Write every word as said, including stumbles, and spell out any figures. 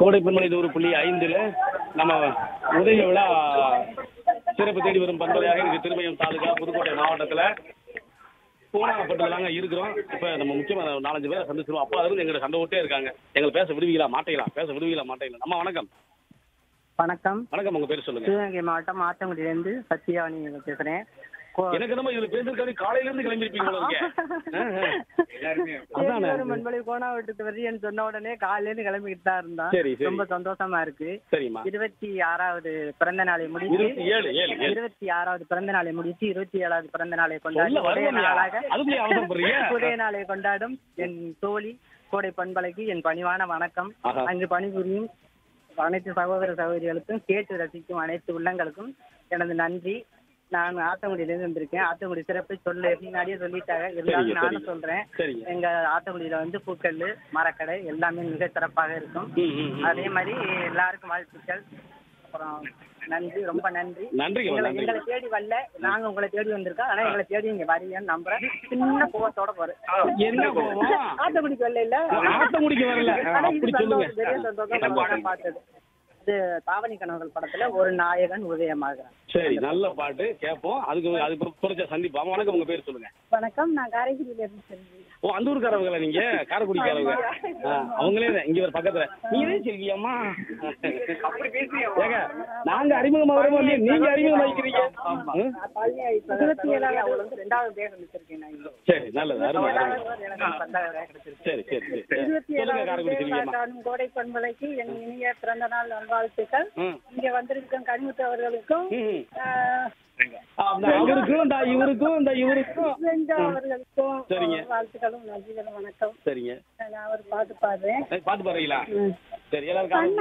கோடை பெண்மணி நூறு புள்ளி ஐந்துல நம்ம உதய விழா சிறப்பு தேடி வரும் பண்பலையாக இருக்கு. திருமயம் தாலுகா புதுக்கோட்டை மாவட்டத்துல பூனாகப்பட்டதுலாங்க இருக்கிறோம். இப்ப நம்ம முக்கியமான நாலஞ்சு பேரை சந்திச்சிருவோம். அப்பா இருந்து எங்கிட்ட சண்டை விட்டே இருக்காங்க. எங்களை பேச விடுவீங்களா மாட்டீங்களா, பேச விடுவீங்களா மாட்டீங்களா? அம்மா வணக்கம். வணக்கம். வணக்கம், உங்க பேர் சொல்லுங்க. சிவகங்கை மாவட்டம் ஆத்தங்குடியிலிருந்து சத்யாவணி பேசுறேன். எனக்கு நம்ம இதுல பேசுறதுக்காக காலையில இருந்து கிளம்பிருப்பீங்க. மண்பளி கோணா விட்டு வரியன்னு சொன்ன உடனே காலையில இருந்து கிளம்பிக்கிட்டு தான் இருந்தான். ரொம்ப சந்தோஷமா இருக்கு. இருபத்தி ஆறாவது பிறந்த நாளை முடிச்சு இருபத்தி ஆறாவது பிறந்த நாளை முடிச்சு இருபத்தி ஏழாவது பிறந்த நாளை கொண்டாடி ஒரே நாளாக ஒரே நாளை கொண்டாடும் என் தோழி கோடை பண்பலைக்கு என் பணிவான வணக்கம். அங்கு பணிபுரியும் அனைத்து சகோதர சகோதரிகளுக்கும் கேட்டு ரசிக்கும் அனைத்து உள்ளங்களுக்கும் எனது நன்றி. நான் ஆத்தங்குடியிலிருந்து வந்திருக்கேன். ஆத்தங்குடி சிறப்பை சொல்ல முன்னாடியே சொல்லிட்டாங்க, இருந்தாலும் நானும் சொல்றேன். எங்க ஆத்தங்குடியில வந்து பூக்கல் மரக்கடை எல்லாமே மிக சிறப்பாக இருக்கும். அதே மாதிரி எல்லாருக்கும் வாழ்த்துக்கள். அப்புறம் நன்றி, ரொம்ப நன்றி. எங்களை தேடி வரல, நாங்க உங்களை தேடி வந்திருக்கோம். ஆனா எங்களை தேடி இங்க வரீங்கன்னு நம்புறேன். சின்ன கோவத்தோட போறேன். ஆத்தங்குடிக்கு வரல இல்ல ஆத்தங்குடிக்கு வரல பெரிய சந்தோஷம் பார்த்தது. இது தாவணி கனவுகள் படத்துல ஒரு நாயகன் உதயமாகிறான். சரி, நல்ல பாட்டு கேட்போம். அதுக்கு அதுக்கு புரிச்ச சந்திப்போம். வணக்கம், உங்க பேர் சொல்லுங்க. வணக்கம், நான் காரைக்குடியில இருந்து. ஓ, அந்த ஊருக்காரவங்களா நீங்க? காரைக்குடிக்காரவங்க. அவங்களே இருங்க ஒரு பக்கத்துல. நீங்களே செல்வியம்மா அப்படி பேசுறீங்க. ஏங்க நாங்க அறிமுகமா வரமா இல்லையா, நீங்க அறிமுகம் வைக்கிறீங்க. இருபத்தி ஏழாவது ரெண்டாவது பேர் வச்சிருக்கேன். சரி, நல்லது, அருமை அருமை. சரி சரி சரி, இருபத்தி ஏழாவது கோடை பண்பலைக்கு என் இனிய பிறந்த நாள் நல்வாழ்த்துக்கள். இங்க வந்திருக்கும் கனிமுத்து அவர்களுக்கும் அவருக்கும் இந்த இவருக்கும் இந்த இவருக்கும் அவர்களுக்கும் சரிங்க வாழ்த்துக்களும் நன்றிகளும் வணக்கம். சரிங்க, நான் ஒரு பாட்டு பாடுறேன். பாட்டு பாடுறீங்களா? சரி, எல்லாருக்கும்